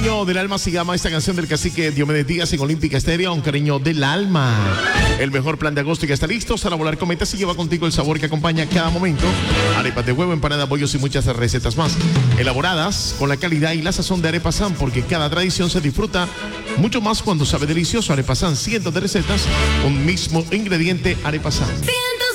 cariño del alma se llama esta canción del cacique Diomedes Díaz en Olímpica Estéreo, un cariño del alma. El mejor plan de agosto ya está listo para volar cometas y lleva contigo el sabor que acompaña cada momento. Arepas de huevo, empanada, bollos y muchas recetas más. Elaboradas con la calidad y la sazón de Arepa San, porque cada tradición se disfruta mucho más cuando sabe delicioso. Arepa San, cientos de recetas, un mismo ingrediente, Arepa San.